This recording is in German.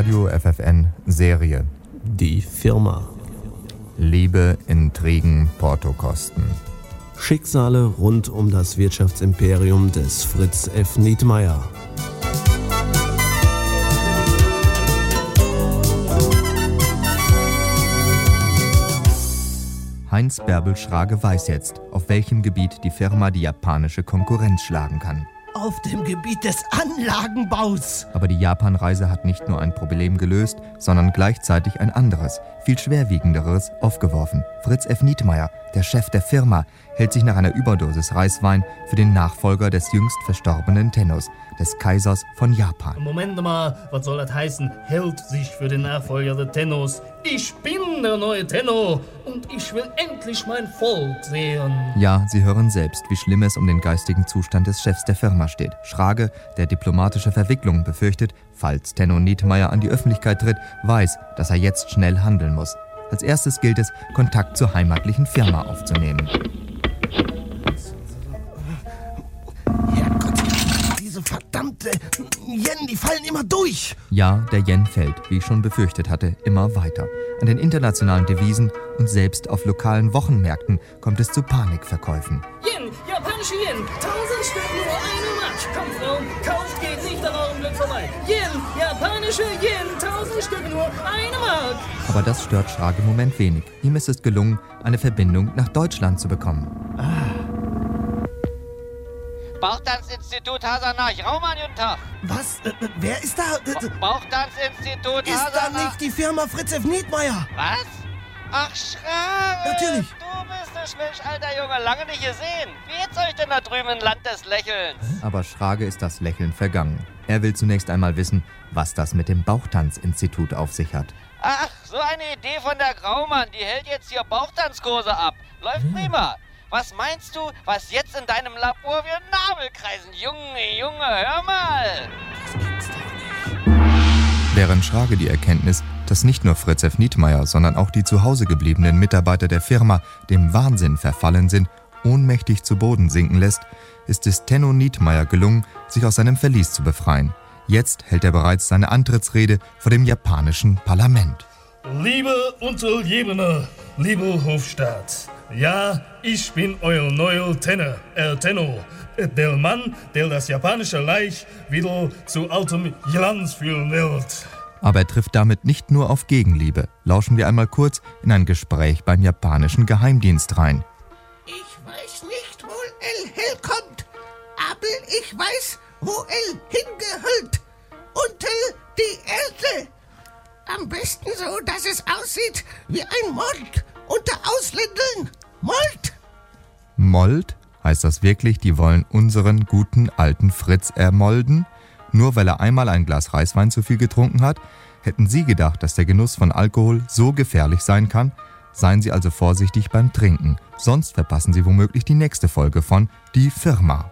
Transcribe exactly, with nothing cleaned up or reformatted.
Radio F F N Serie. Die Firma. Liebe, Intrigen, Portokosten. Schicksale rund um das Wirtschaftsimperium des Fritz F. Nietmeyer. Heinz Bärbel Schrage weiß jetzt, auf welchem Gebiet die Firma die japanische Konkurrenz schlagen kann. Auf dem Gebiet des Anlagenbaus. Aber die Japanreise hat nicht nur ein Problem gelöst, sondern gleichzeitig ein anderes, viel schwerwiegenderes aufgeworfen. Fritz F. Nietmeyer, der Chef der Firma, hält sich nach einer Überdosis Reiswein für den Nachfolger des jüngst verstorbenen Tennos, des Kaisers von Japan. Moment mal, was soll das heißen? Hält sich für den Nachfolger des Tennos. Ich bin der neue Tenno und ich will endlich mein Volk sehen. Ja, Sie hören selbst, wie schlimm es um den geistigen Zustand des Chefs der Firma steht. Schrage, der diplomatische Verwicklungen befürchtet, falls Tenno Nietmeyer an die Öffentlichkeit tritt, weiß, dass er jetzt schnell handeln muss. Als erstes gilt es, Kontakt zur heimatlichen Firma aufzunehmen. Herrgott, diese verdammte Yen, die fallen immer durch. Ja, der Yen fällt, wie ich schon befürchtet hatte, immer weiter. An den internationalen Devisen und selbst auf lokalen Wochenmärkten kommt es zu Panikverkäufen. Yen, japanische Yen, tausend Stück nur eine Mark. Kommt, Frau, kauft, geht nicht am Augenblick vorbei. Yen, japanische Yen, tausend Stück nur eine Mark. Aber das stört Schrage im Moment wenig. Ihm ist es gelungen, eine Verbindung nach Deutschland zu bekommen. Ah. Bauchtanzinstitut Hasanach, Raumann, guten Tag. Was? Äh, wer ist da? Äh, Bauchtanzinstitut ist Hasanach. da nicht die Firma Fritz F. Nietmeyer? Was? Ach, Schrage. Natürlich. Du bist ein Schwilch, alter Junge, lange nicht gesehen. Wie geht's euch denn da drüben im Land des Lächelns? Aber Schrage ist das Lächeln vergangen. Er will zunächst einmal wissen, was das mit dem Bauchtanzinstitut auf sich hat. Ach, so eine Idee von der Graumann. Die hält jetzt hier Bauchtanzkurse ab. Läuft hm. prima. Was meinst du, was jetzt in deinem Labor wie ein Nabel kreisen? Junge, Junge, hör mal! Das gibt's doch nicht. Während Schrage die Erkenntnis, dass nicht nur Fritz F. Nietmeyer, sondern auch die zu Hause gebliebenen Mitarbeiter der Firma dem Wahnsinn verfallen sind, ohnmächtig zu Boden sinken lässt, ist es Tenno Nietmeyer gelungen, sich aus seinem Verlies zu befreien. Jetzt hält er bereits seine Antrittsrede vor dem japanischen Parlament. Liebe Untergebene, liebe Hofstaat, ja, ich bin euer neuer Tenno, äh, Tenno, der Mann, der das japanische Reich wieder zu altem Glanz führen wird. Aber er trifft damit nicht nur auf Gegenliebe. Lauschen wir einmal kurz in ein Gespräch beim japanischen Geheimdienst rein. Ich weiß nicht, wo El herkommt, aber ich weiß, wo El hingehört. Unter die Erde. Am besten so, dass es aussieht wie ein Mord unter Ausländern. Mord? Mold? Heißt das wirklich, die wollen unseren guten alten Fritz ermolden? Nur weil er einmal ein Glas Reiswein zu viel getrunken hat? Hätten Sie gedacht, dass der Genuss von Alkohol so gefährlich sein kann? Seien Sie also vorsichtig beim Trinken, sonst verpassen Sie womöglich die nächste Folge von Die Firma.